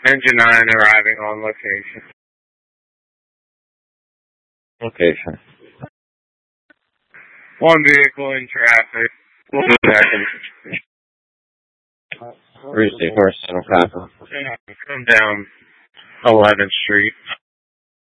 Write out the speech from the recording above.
Engine 9 arriving on location. Location. One vehicle in traffic. 1 second. 364 Center Copper. Come down 11th Street.